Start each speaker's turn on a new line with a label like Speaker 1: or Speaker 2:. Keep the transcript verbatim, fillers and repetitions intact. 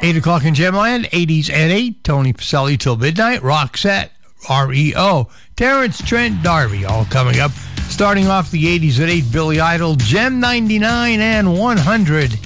Speaker 1: eight o'clock in Gemland, eighties at eight. Tony Pacelli till midnight. Roxette, R E O. Terrence Trent D'Arby, all coming up. Starting off the eighties at eight, Billy Idol, Gem ninety-nine and one hundred.